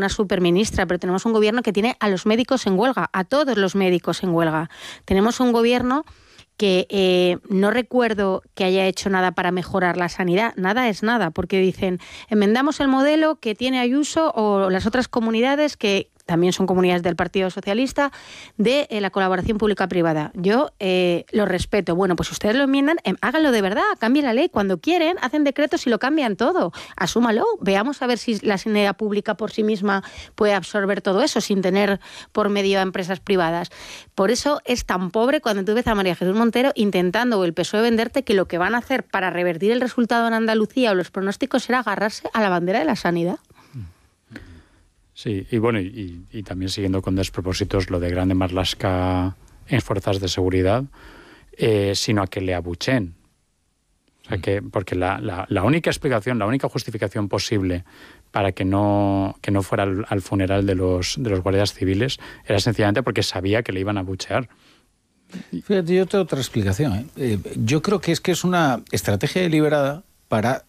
una superministra, pero tenemos un gobierno que tiene a los médicos en huelga, a todos los médicos en huelga. Tenemos un gobierno que no recuerdo que haya hecho nada para mejorar la sanidad. Nada es nada, porque dicen, enmendamos el modelo que tiene Ayuso o las otras comunidades que también son comunidades del Partido Socialista, de la colaboración pública-privada. Yo lo respeto. Bueno, pues ustedes lo enmiendan, háganlo de verdad, cambien la ley. Cuando quieren, hacen decretos y lo cambian todo. Asúmalo. Veamos a ver si la sanidad pública por sí misma puede absorber todo eso sin tener por medio a empresas privadas. Por eso es tan pobre cuando tú ves a María Jesús Montero intentando, o el PSOE, venderte que lo que van a hacer para revertir el resultado en Andalucía o los pronósticos será agarrarse a la bandera de la sanidad. Sí, y bueno, y también siguiendo con despropósitos lo de Grande Marlaska en fuerzas de seguridad, sino a que le abucheen. O sea, porque la única explicación, la única justificación posible para que no fuera al funeral de los guardias civiles era sencillamente porque sabía que le iban a abuchear. Fíjate, yo tengo otra explicación. Yo creo que es una estrategia deliberada para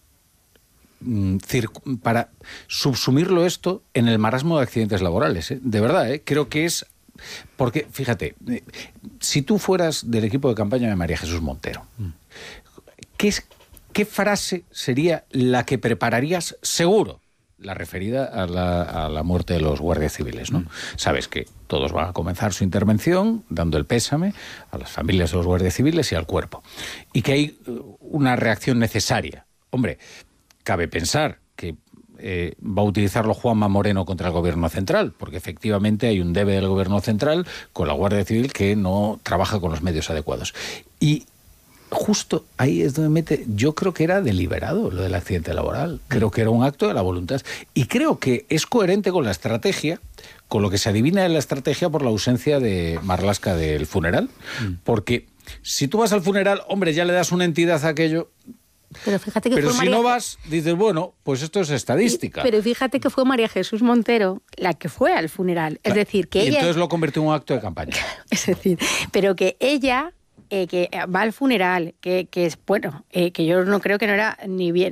subsumirlo esto en el marasmo de accidentes laborales. De verdad, creo que es... Porque, fíjate, si tú fueras del equipo de campaña de María Jesús Montero, ¿qué frase sería la que prepararías seguro? La referida a la muerte de los guardias civiles, ¿no? Sabes que todos van a comenzar su intervención dando el pésame a las familias de los guardias civiles y al cuerpo. Y que hay una reacción necesaria. Hombre, cabe pensar que va a utilizarlo Juanma Moreno contra el Gobierno Central, porque efectivamente hay un debe del Gobierno Central con la Guardia Civil que no trabaja con los medios adecuados. Y justo ahí es donde mete... Yo creo que era deliberado lo del accidente laboral. Creo que era un acto de la voluntad. Y creo que es coherente con la estrategia, con lo que se adivina de la estrategia por la ausencia de Marlaska del funeral. Porque si tú vas al funeral, hombre, ya le das una entidad a aquello... Pero fíjate que si no vas, dices, bueno, pues esto es estadística. Pero fíjate que fue María Jesús Montero la que fue al funeral. Es decir, que ella... Y entonces lo convirtió en un acto de campaña. Es decir, pero que ella... que va al funeral, que es bueno, que yo no creo que no era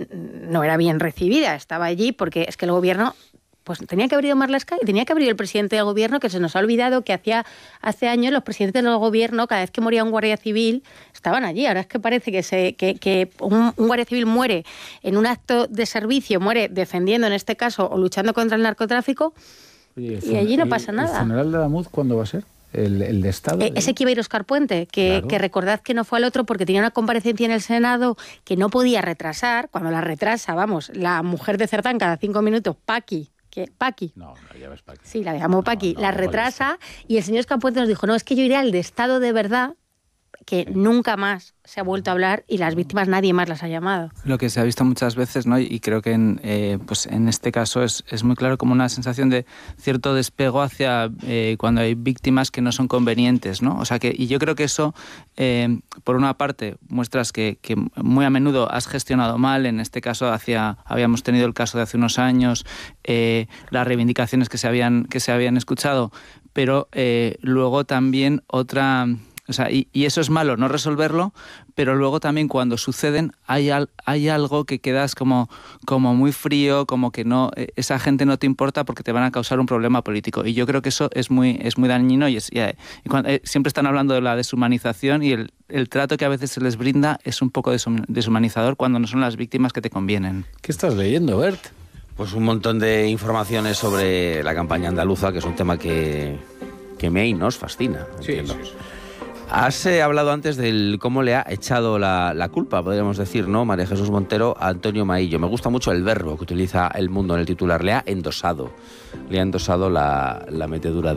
bien recibida, estaba allí porque es que el gobierno pues tenía que haber ido Marlaska y tenía que haber ido el presidente del gobierno, que se nos ha olvidado que hace años los presidentes del gobierno, cada vez que moría un guardia civil, estaban allí. Ahora es que parece que un guardia civil muere en un acto de servicio, muere defendiendo en este caso o luchando contra el narcotráfico. Oye, y allí no pasa nada. ¿El funeral de Adamuz cuándo va a ser? ¿El de Estado? Ese que iba a ir Óscar Puente, claro. Que recordad que no fue al otro porque tenía una comparecencia en el Senado que no podía retrasar. Cuando la retrasa, vamos, la mujer de Cerdán cada 5 minutos, Paqui. No, ya ves Paqui. Sí, la llamó Paqui. La retrasa y el señor Óscar Puente nos dijo, no, es que yo iré al de Estado de verdad, que nunca más se ha vuelto a hablar y las víctimas nadie más las ha llamado. Lo que se ha visto muchas veces, ¿no? Y creo que en este caso es muy claro como una sensación de cierto despego hacia cuando hay víctimas que no son convenientes, ¿no? O sea y yo creo que eso, por una parte, muestras que muy a menudo has gestionado mal. En este caso habíamos tenido el caso de hace unos años, las reivindicaciones que se habían escuchado, pero luego también otra... O sea, y eso es malo, no resolverlo, pero luego también cuando suceden hay algo que quedas como muy frío, como que no esa gente no te importa porque te van a causar un problema político. Y yo creo que eso es muy dañino y siempre están hablando de la deshumanización y el trato que a veces se les brinda es un poco deshumanizador cuando no son las víctimas que te convienen. ¿Qué estás leyendo, Bert? Pues un montón de informaciones sobre la campaña andaluza, que es un tema que nos fascina. Sí. Has hablado antes de cómo le ha echado la culpa, podríamos decir, ¿no? María Jesús Montero a Antonio Maillo. Me gusta mucho el verbo que utiliza El Mundo en el titular. Le ha endosado la metedura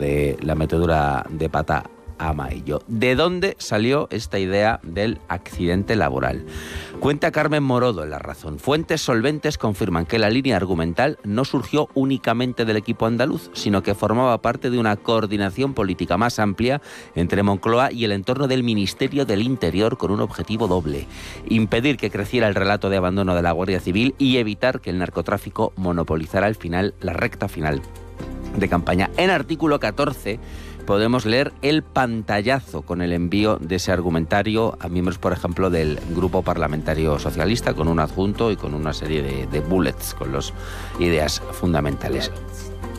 de pata a Maillo. ¿De dónde salió esta idea del accidente laboral? Cuenta Carmen Morodo en La Razón. Fuentes solventes confirman que la línea argumental no surgió únicamente del equipo andaluz, sino que formaba parte de una coordinación política más amplia entre Moncloa y el entorno del Ministerio del Interior con un objetivo doble: impedir que creciera el relato de abandono de la Guardia Civil y evitar que el narcotráfico monopolizara la recta final de campaña. En artículo 14 podemos leer el pantallazo con el envío de ese argumentario a miembros, por ejemplo, del Grupo Parlamentario Socialista, con un adjunto y con una serie de bullets con las ideas fundamentales.